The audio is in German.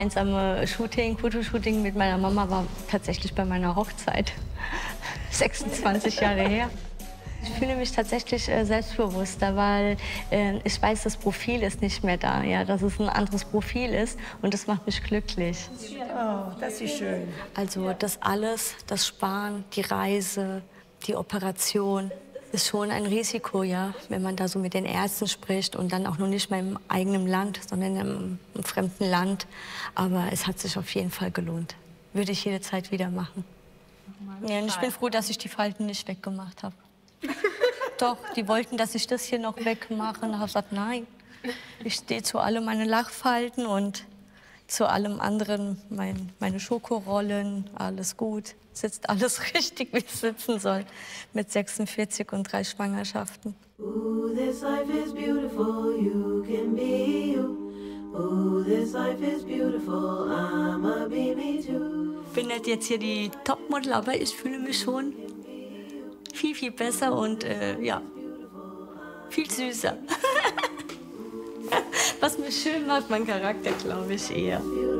Einsame Shooting, Fotoshooting mit meiner Mama war tatsächlich bei meiner Hochzeit. 26 Jahre her. Ich fühle mich tatsächlich selbstbewusster, weil ich weiß, das Profil ist nicht mehr da, ja, dass es ein anderes Profil ist und das macht mich glücklich. Oh, das ist schön. Also das alles, das Sparen, die Reise, die Operation, ist schon ein Risiko, ja, wenn man da so mit den Ärzten spricht und dann auch noch nicht mal im eigenen Land, sondern im fremden Land. Aber es hat sich auf jeden Fall gelohnt. Würde ich jederzeit wieder machen. Ja, und ich bin froh, dass ich die Falten nicht weggemacht habe. Doch, die wollten, dass ich das hier noch wegmache. Und ich habe gesagt, nein, ich stehe zu allem meine Lachfalten und zu allem anderen, meine Schokorollen, alles gut. Sitzt alles richtig, wie es sitzen soll. Mit 46 und 3 Schwangerschaften. Ooh, this life is beautiful, you can be you. Ooh, this life is beautiful, I'm a baby too. Ich bin nicht jetzt hier die Topmodel, aber ich fühle mich schon viel, viel besser und ja, viel süßer. Was mich schön macht, mein Charakter, glaube ich, eher.